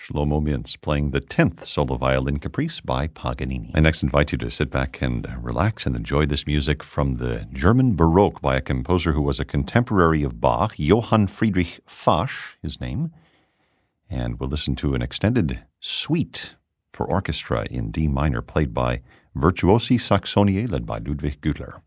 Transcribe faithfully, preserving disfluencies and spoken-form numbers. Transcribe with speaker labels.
Speaker 1: Shlomo Mintz playing the tenth solo violin caprice by Paganini. I next invite you to sit back and relax and enjoy this music from the German Baroque by a composer who was a contemporary of Bach, Johann Friedrich Fasch, his name. And we'll listen to an extended suite for orchestra in D minor played by Virtuosi Saxoniae led by Ludwig Gütler.